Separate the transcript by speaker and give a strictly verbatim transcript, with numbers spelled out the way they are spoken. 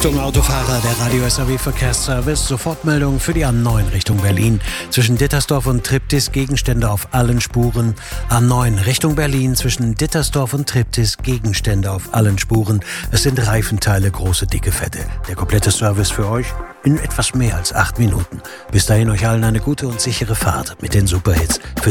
Speaker 1: Achtung Autofahrer, der Radio S A W Verkehrsservice, Sofortmeldung für die A neun Richtung Berlin. Zwischen Dittersdorf und Triptis Gegenstände auf allen Spuren. A neun Richtung Berlin, zwischen Dittersdorf und Triptis Gegenstände auf allen Spuren. Es sind Reifenteile, große, dicke Fette. Der komplette Service für euch in etwas mehr als acht Minuten. Bis dahin euch allen eine gute und sichere Fahrt mit den Superhits für